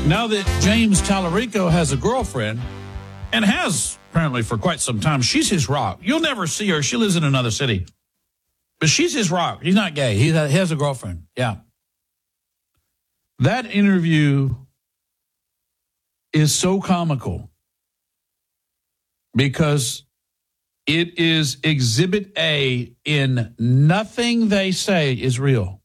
Now that James Tallarico has a girlfriend, and has apparently for quite some time, she's his rock. You'll never see her. She lives in another city. But she's his rock. He's not gay. He has a girlfriend. Yeah. That interview is so comical because it is Exhibit A in nothing they say is real.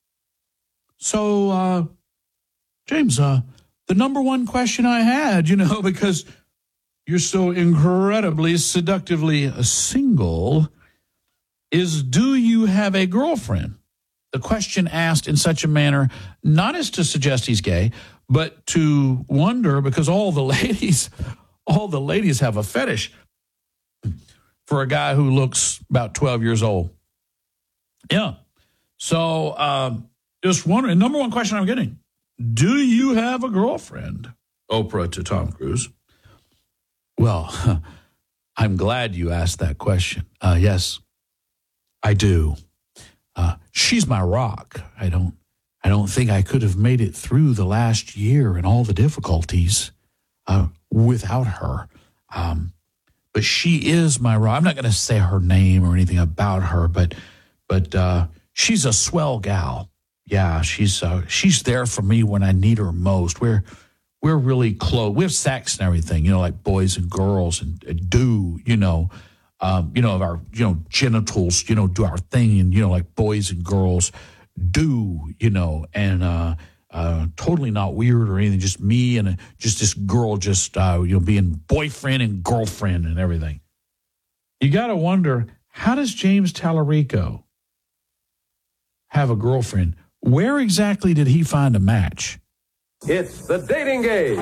So, James, the number one question I had, because you're so incredibly seductively single, is do you have a girlfriend? The question asked in such a manner, not as to suggest he's gay, but to wonder, because all the ladies have a fetish for a guy who looks about 12 years old. Yeah. So just wondering, number one question I'm getting, do you have a girlfriend? Oprah to Tom Cruise. Well, I'm glad you asked that question. Yes, I do. She's my rock. I don't think I could have made it through the last year and all the difficulties without her. But she is my rock. I'm not going to say her name or anything about her, but she's a swell gal. Yeah, she's there for me when I need her most. We're really close. We have sex and everything, like boys and girls and do, our, genitals, do our thing and, like boys and girls do, and totally not weird or anything, just me and just this girl just, being boyfriend and girlfriend and everything. You got to wonder, how does James Tallarico have a girlfriend? Where exactly did he find a match? It's the dating game.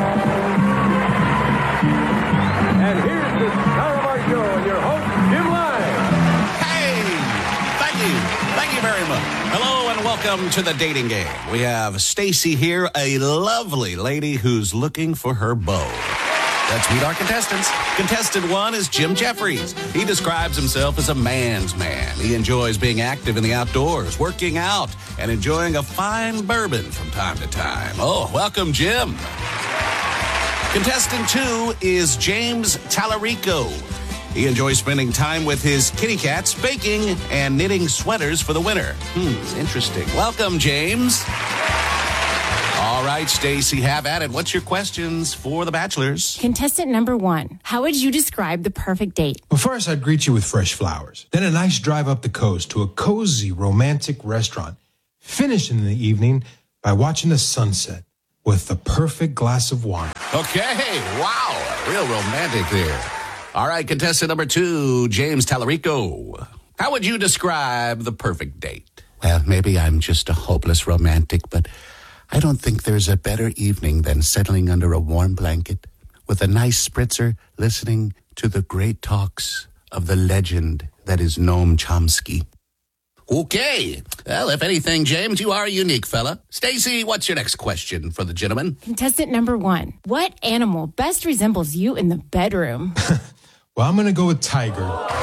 And here's the star of our show and your host, Jim Lyons. Hey, thank you very much. Hello and welcome to the dating game. We have Stacy here, a lovely lady who's looking for her beau. Let's meet our contestants. Contestant 1 is Jim Jeffries. He describes himself as a man's man. He enjoys being active in the outdoors, working out, and enjoying a fine bourbon from time to time. Oh, welcome, Jim. Contestant 2 is James Tallarico. He enjoys spending time with his kitty cats, baking, and knitting sweaters for the winter. Interesting. Welcome, James. All right, Stacy, have at it. What's your questions for the bachelors? Contestant number 1, how would you describe the perfect date? Well, first, I'd greet you with fresh flowers. Then a nice drive up the coast to a cozy, romantic restaurant. Finish in the evening by watching the sunset with the perfect glass of wine. Okay, wow, real romantic there. All right, contestant number 2, James Tallarico. How would you describe the perfect date? Well, maybe I'm just a hopeless romantic, but I don't think there's a better evening than settling under a warm blanket with a nice spritzer, listening to the great talks of the legend that is Noam Chomsky. Okay. Well, if anything, James, you are a unique fella. Stacy, what's your next question for the gentleman? Contestant number 1, what animal best resembles you in the bedroom? Well, I'm going to go with tiger.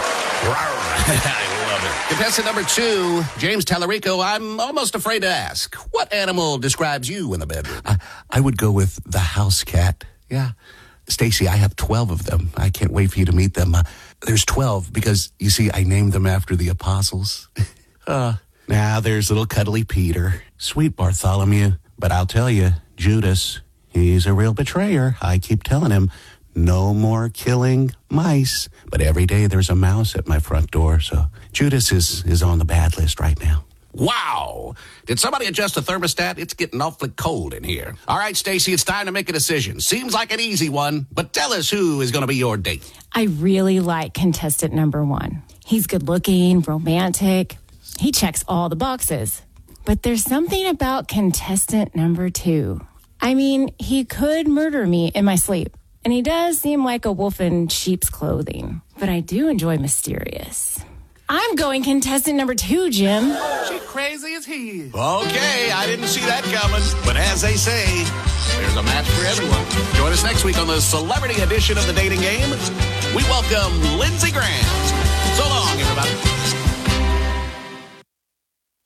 I love it. Contestant number 2, James Tallarico. I'm almost afraid to ask. What animal describes you in the bedroom? I would go with the house cat. Yeah. Stacy, I have 12 of them. I can't wait for you to meet them. There's 12 because, you see, I named them after the apostles. Now there's little cuddly Peter, sweet Bartholomew. But I'll tell you, Judas, he's a real betrayer. I keep telling him, no more killing mice. But every day there's a mouse at my front door. So Judas is on the bad list right now. Wow. Did somebody adjust the thermostat? It's getting awfully cold in here. All right, Stacy, it's time to make a decision. Seems like an easy one, but tell us who is going to be your date. I really like contestant number 1. He's good looking, romantic. He checks all the boxes. But there's something about contestant number 2. I mean, he could murder me in my sleep. And he does seem like a wolf in sheep's clothing. But I do enjoy mysterious. I'm going contestant number 2, Jim. She crazy as he. Okay, I didn't see that coming. But as they say, there's a match for everyone. Join us next week on the celebrity edition of the dating game. We welcome Lindsey Graham. So long, everybody.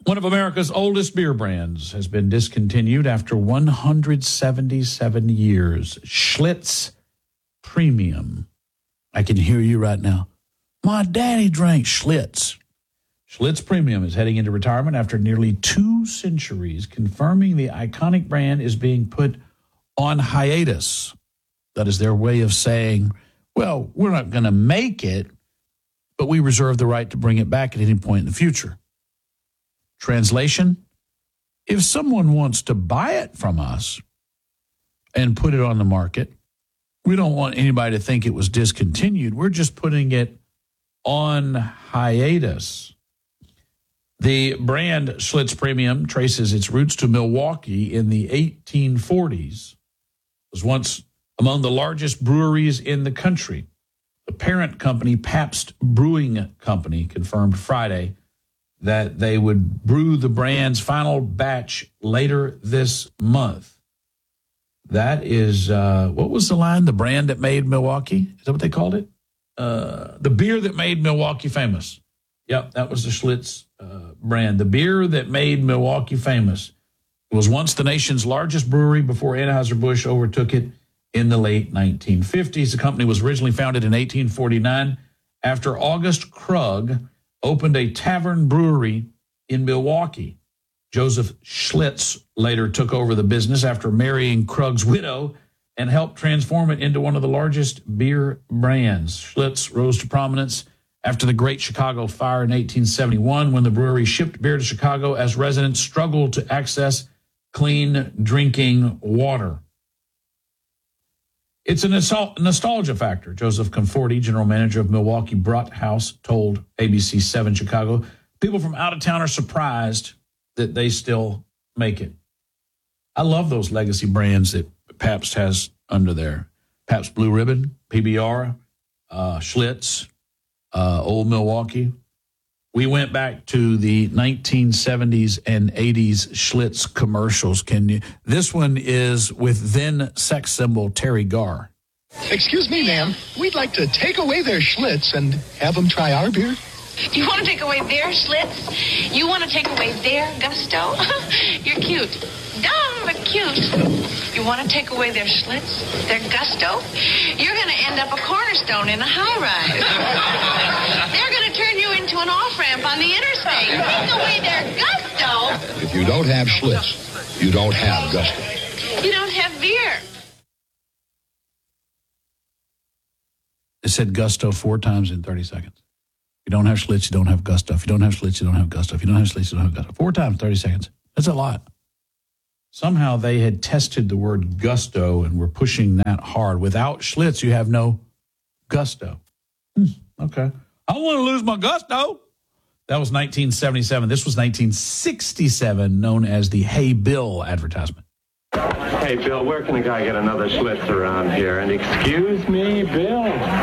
One of America's oldest beer brands has been discontinued after 177 years. Schlitz Premium. I can hear you right now. My daddy drank Schlitz. Schlitz Premium is heading into retirement after nearly 2 centuries, confirming the iconic brand is being put on hiatus. That is their way of saying, well, we're not going to make it, but we reserve the right to bring it back at any point in the future. Translation, if someone wants to buy it from us and put it on the market, we don't want anybody to think it was discontinued. We're just putting it on hiatus. The brand Schlitz Premium traces its roots to Milwaukee in the 1840s. It was once among the largest breweries in the country. The parent company, Pabst Brewing Company, confirmed Friday that they would brew the brand's final batch later this month. That is, what was the line? The brand that made Milwaukee? Is that what they called it? The beer that made Milwaukee famous. Yep, that was the Schlitz brand. The beer that made Milwaukee famous. It was once the nation's largest brewery before Anheuser-Busch overtook it in the late 1950s. The company was originally founded in 1849 after August Krug opened a tavern brewery in Milwaukee. Joseph Schlitz later took over the business after marrying Krug's widow and helped transform it into one of the largest beer brands. Schlitz rose to prominence after the Great Chicago Fire in 1871, when the brewery shipped beer to Chicago as residents struggled to access clean drinking water. It's a nostalgia factor, Joseph Conforti, general manager of Milwaukee Brat House, told ABC 7 Chicago. People from out of town are surprised that they still make it. I love those legacy brands that Pabst has under there. Pabst Blue Ribbon, PBR, Schlitz, Old Milwaukee. We went back to the 1970s and 80s Schlitz commercials. This one is with then sex symbol Terry Garr. Excuse me, ma'am. We'd like to take away their Schlitz and have them try our beer. You want to take away their Schlitz? You want to take away their gusto? You're cute. Dumb, but cute. You want to take away their Schlitz, their gusto? You're going to end up a cornerstone in a high-rise. They're going to turn you into an off-ramp on the interstate. Take away their gusto. If you don't have Schlitz, you don't have gusto. You don't have beer. It said gusto 4 times in 30 seconds. If you don't have Schlitz, you don't have gusto. If you don't have Schlitz, you don't have gusto. If you don't have Schlitz, you don't have gusto. 4 times, 30 seconds. That's a lot. Somehow they had tested the word gusto and were pushing that hard. Without Schlitz, you have no gusto. Okay. I don't want to lose my gusto. That was 1977. This was 1967, known as the Hey Bill advertisement. Hey, Bill, where can a guy get another Schlitz around here? And excuse me, Bill?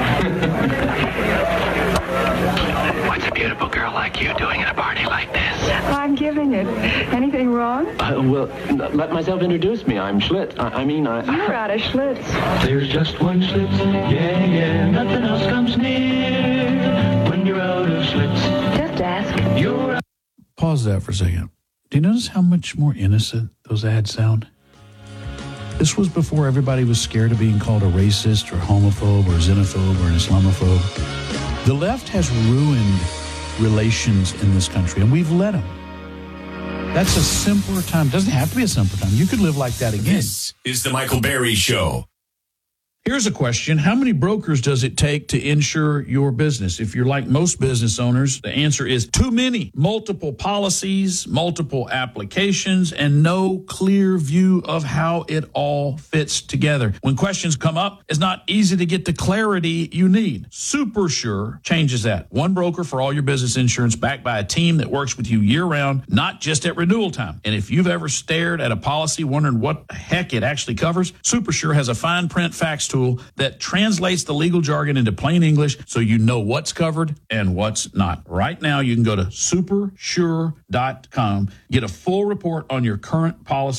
What's a beautiful girl like you doing at a party like this? I'm giving it. Anything wrong? Well, let myself introduce me. I'm Schlitz. You're out of Schlitz. There's just one Schlitz. Yeah, yeah. Nothing else comes near when you're out of Schlitz. Just ask. You're Pause that for a second. Do you notice how much more innocent those ads sound? This was before everybody was scared of being called a racist or homophobe or xenophobe or an Islamophobe. The left has ruined relations in this country, and we've let them. That's a simpler time. It doesn't have to be a simpler time. You could live like that again. This is the Michael Berry Show. Here's a question. How many brokers does it take to insure your business? If you're like most business owners, the answer is too many. Multiple policies, multiple applications, and no clear view of how it all fits together. When questions come up, it's not easy to get the clarity you need. SuperSure changes that. One broker for all your business insurance, backed by a team that works with you year-round, not just at renewal time. And if you've ever stared at a policy wondering what the heck it actually covers, SuperSure has a fine print fax tool that translates the legal jargon into plain English so you know what's covered and what's not. Right now, you can go to supersure.com, get a full report on your current policies,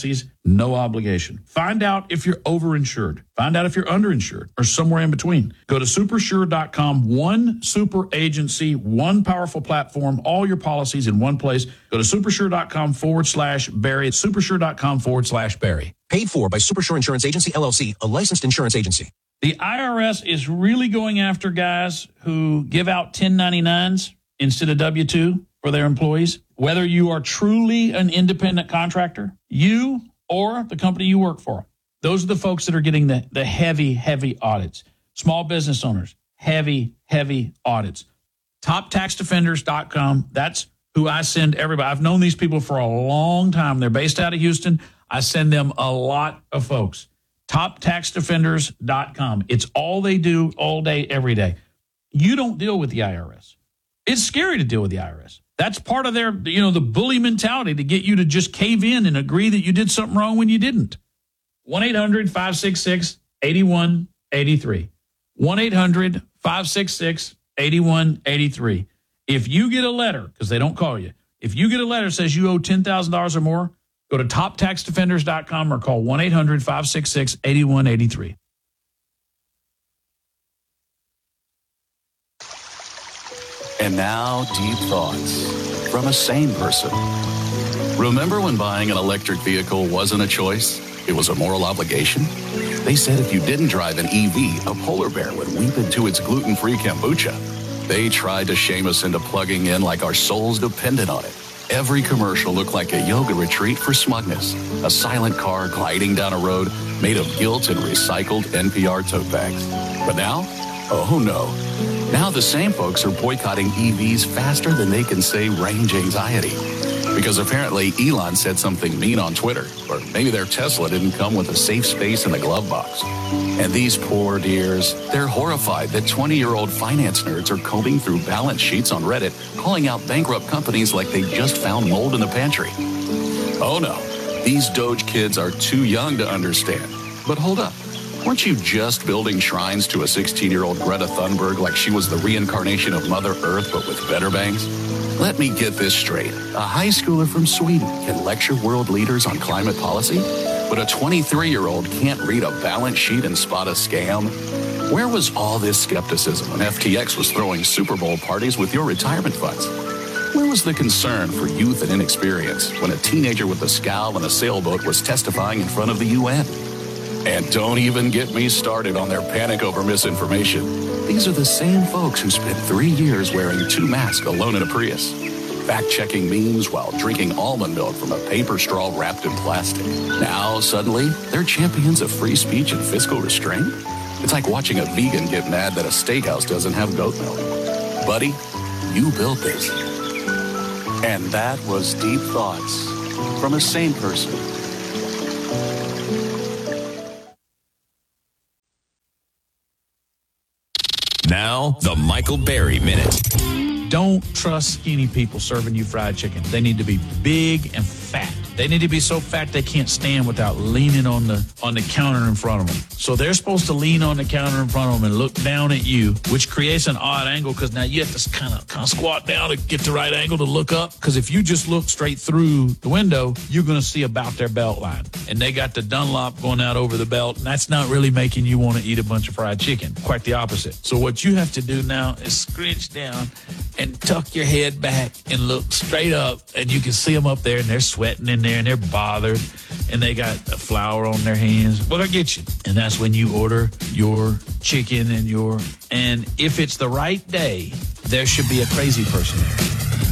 No obligation. Find out if you're overinsured. Find out if you're underinsured or somewhere in between. Go to supersure.com. One super agency, one powerful platform, all your policies in one place. Go to supersure.com/Barry. Supersure.com/Barry. Paid for by Supersure Insurance Agency, LLC, a licensed insurance agency. The IRS is really going after guys who give out 1099s instead of W-2 for their employees. Whether you are truly an independent contractor, you or the company you work for. Those are the folks that are getting the heavy audits. Small business owners, heavy audits. TopTaxDefenders.com. That's who I send everybody. I've known these people for a long time. They're based out of Houston. I send them a lot of folks. TopTaxDefenders.com. It's all they do all day, every day. You don't deal with the IRS. It's scary to deal with the IRS. That's part of their, the bully mentality to get you to just cave in and agree that you did something wrong when you didn't. 1-800-566-8183. 1-800-566-8183. If you get a letter, because they don't call you, if you get a letter that says you owe $10,000 or more, go to TopTaxDefenders.com or call 1-800-566-8183. And now, deep thoughts from a sane person. Remember when buying an electric vehicle wasn't a choice? It was a moral obligation? They said if you didn't drive an EV, a polar bear would weep into its gluten-free kombucha. They tried to shame us into plugging in like our souls depended on it. Every commercial looked like a yoga retreat for smugness. A silent car gliding down a road made of guilt and recycled NPR tote bags. But now? Oh no. Now the same folks are boycotting EVs faster than they can say range anxiety. Because apparently Elon said something mean on Twitter, or maybe their Tesla didn't come with a safe space in the glove box. And these poor dears, they're horrified that 20-year-old finance nerds are combing through balance sheets on Reddit, calling out bankrupt companies like they just found mold in the pantry. Oh no, these Doge kids are too young to understand. But hold up. Weren't you just building shrines to a 16-year-old Greta Thunberg like she was the reincarnation of Mother Earth, but with better bangs? Let me get this straight. A high schooler from Sweden can lecture world leaders on climate policy, but a 23-year-old can't read a balance sheet and spot a scam? Where was all this skepticism when FTX was throwing Super Bowl parties with your retirement funds? Where was the concern for youth and inexperience when a teenager with a scowl and a sailboat was testifying in front of the UN? And don't even get me started on their panic over misinformation. These are the same folks who spent 3 years wearing 2 masks alone in a Prius, fact-checking memes while drinking almond milk from a paper straw wrapped in plastic. Now, suddenly, they're champions of free speech and fiscal restraint? It's like watching a vegan get mad that a steakhouse doesn't have goat milk. Buddy, you built this. And that was Deep Thoughts from a sane person. Now, the Michael Berry Minute. Don't trust skinny people serving you fried chicken. They need to be big and fat. They need to be so fat they can't stand without leaning on the counter in front of them. So they're supposed to lean on the counter in front of them and look down at you, which creates an odd angle because now you have to kind of squat down to get the right angle to look up. Because if you just look straight through the window, you're going to see about their belt line. And they got the Dunlop going out over the belt, and that's not really making you want to eat a bunch of fried chicken. Quite the opposite. So what you have to do now is scrunch down and tuck your head back and look straight up, and you can see them up there, and they're sweating in there, and they're bothered, and they got a flour on their hands. What'll get you? And that's when you order your chicken and if it's the right day, there should be a crazy person there.